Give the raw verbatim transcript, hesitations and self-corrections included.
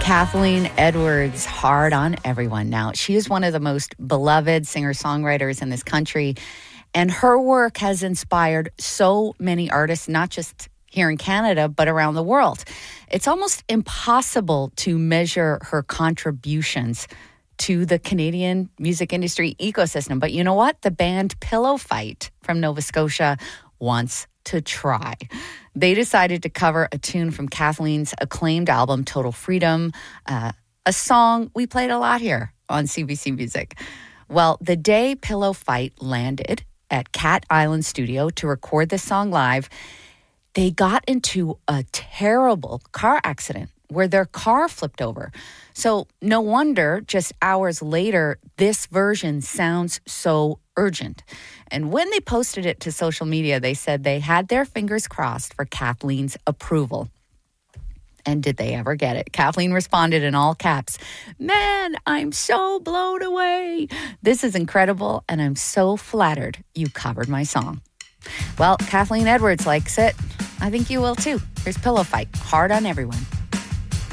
Kathleen Edwards, Hard on Everyone. Now, she is one of the most beloved singer-songwriters in this country, and her work has inspired so many artists, not just here in Canada, but around the world. It's almost impossible to measure her contributions to the Canadian music industry ecosystem. But you know what? The band Pillow Fight from Nova Scotia wants to try. They decided to cover a tune from Kathleen's acclaimed album, Total Freedom, uh, a song we played a lot here on C B C Music. Well, the day Pillow Fight landed at Cat Island Studio to record this song live, they got into a terrible car accident where their car flipped over. So no wonder just hours later, this version sounds so urgent. And when they posted it to social media, they said they had their fingers crossed for Kathleen's approval. And did they ever get it? Kathleen responded in all caps, "Man, I'm so blown away. This is incredible, and I'm so flattered you covered my song." Well, Kathleen Edwards likes it. I think you will too. Here's Pillow Fight, Hard on Everyone.